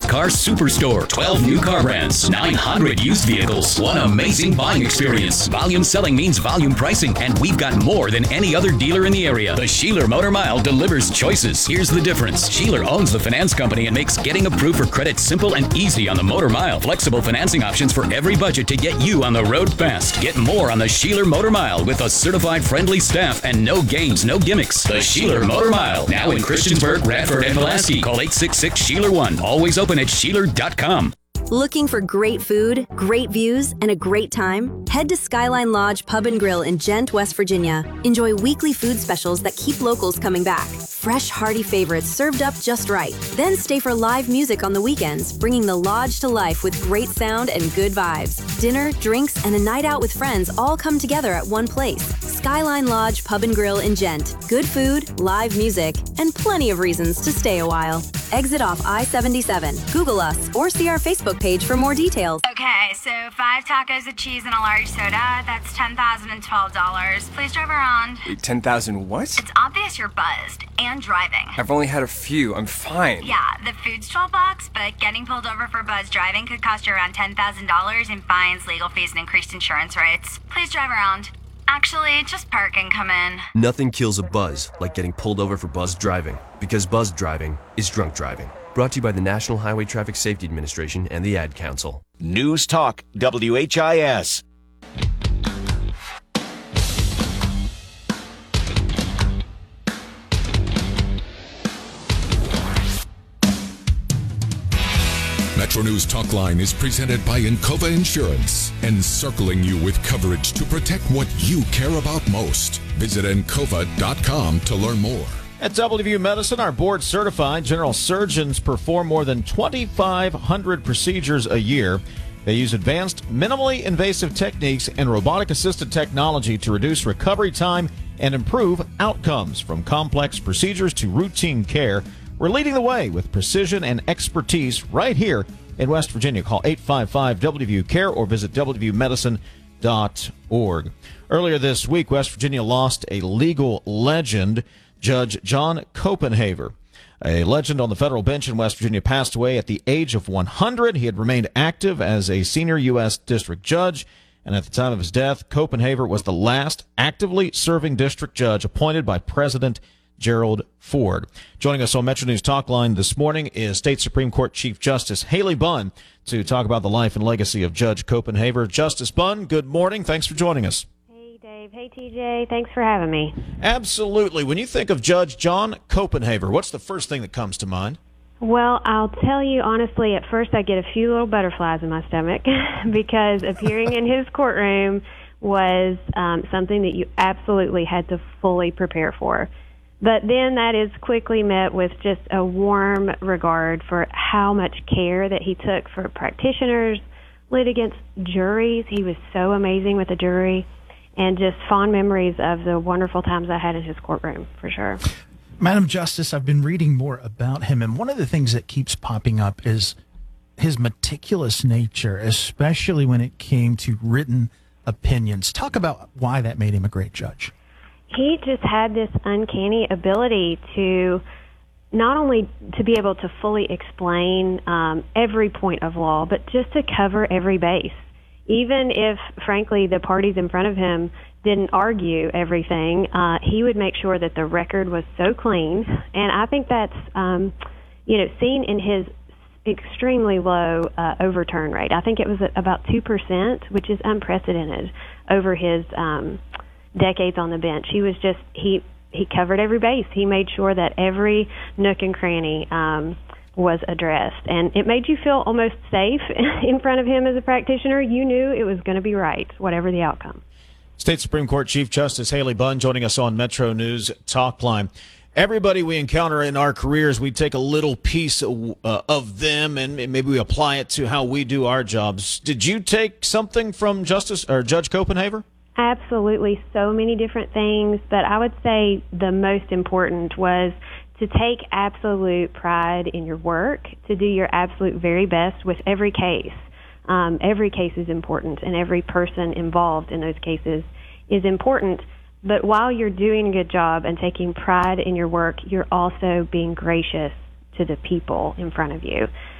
car superstore. 12 new car brands, 900 used vehicles. One amazing buying experience. Volume selling means volume pricing, and we've got more than any other dealer in the area. The Sheeler Motor Mile delivers choices. Here's the difference. Sheeler owns the finance company and makes getting approved for credit simple and easy on the Motor Mile. Flexible financing options for every budget to get you on the road fast. Get more on the Sheeler Motor Mile with a certified friendly staff and no games, no gimmicks. The Sheeler Motor Mile, now in Christiansburg, Radford, and Pulaski. Call 866-SHEELER1. Always open at Sheeler.com. Looking for great food, great views, and a great time? Head to Skyline Lodge Pub and Grill in Gent, West Virginia. Enjoy weekly food specials that keep locals coming back. Fresh, hearty favorites served up just right. Then stay for live music on the weekends, bringing the lodge to life with great sound and good vibes. Dinner, drinks, and a night out with friends all come together at one place. Skyline Lodge Pub and Grill in Gent. Good food, live music, and plenty of reasons to stay a while. Exit off I-77. Google us or see our Facebook page for more details. Okay, so 5 tacos of cheese and a large soda. That's $10,012. Please drive around. Wait, 10,000 what? It's obvious you're buzzed and driving. I've only had a few. I'm fine. Yeah, the food's $12, but getting pulled over for buzz driving could cost you around $10,000 in fines, legal fees, and increased insurance rates. Please drive around. Actually, just park and come in. Nothing kills a buzz like getting pulled over for buzz driving, because buzz driving is drunk driving. Brought to you by the National Highway Traffic Safety Administration and the Ad Council. News Talk, WHIS. Metro News Talkline is presented by Encova Insurance, encircling you with coverage to protect what you care about most. Visit Encova.com to learn more. At WVU Medicine, our board-certified general surgeons perform more than 2,500 procedures a year. They use advanced, minimally invasive techniques and robotic-assisted technology to reduce recovery time and improve outcomes. From complex procedures to routine care, we're leading the way with precision and expertise right here in West Virginia. Call 855-WVU-CARE or visit WVUmedicine.org. Earlier this week, West Virginia lost a legal legend, Judge John Copenhaver. A legend on the federal bench in West Virginia passed away at the age of 100. He had remained active as a senior U.S. district judge, and at the time of his death, Copenhaver was the last actively serving district judge appointed by President Gerald Ford. Joining us on Metro News Talkline this morning is State Supreme Court Chief Justice Haley Bunn to talk about the life and legacy of Judge Copenhaver. Justice Bunn, good morning. Thanks for joining us. Hey, Dave. Hey, TJ. Thanks for having me. Absolutely. When you think of Judge John Copenhaver, what's the first thing that comes to mind? Well, I'll tell you honestly, at first I get a few little butterflies in my stomach because appearing in his courtroom was something that you absolutely had to fully prepare for. But then that is quickly met with just a warm regard for how much care that he took for practitioners, litigants, juries. He was so amazing with the jury, and just fond memories of the wonderful times I had in his courtroom, for sure. Madam Justice, I've been reading more about him, and one of the things that keeps popping up is his meticulous nature, especially when it came to written opinions. Talk about why that made him a great judge. He just had this uncanny ability to not only to be able to fully explain every point of law, but just to cover every base. Even if, frankly, the parties in front of him didn't argue everything, he would make sure that the record was so clean. And I think that's, seen in his extremely low overturn rate. I think it was at about 2%, which is unprecedented over his decades on the bench. He was just, he covered every base. He made sure that every nook and cranny was addressed. And it made you feel almost safe in front of him as a practitioner. You knew it was going to be right, whatever the outcome. State Supreme Court Chief Justice Haley Bunn joining us on Metro News Talkline. Everybody we encounter in our careers, we take a little piece of them and maybe we apply it to how we do our jobs. Did you take something from Judge Copenhaver? Absolutely, so many different things, but I would say the most important was to take absolute pride in your work, to do your absolute very best with every case. Every case is important, and every person involved in those cases is important. But while you're doing a good job and taking pride in your work, you're also being gracious to the people in front of you.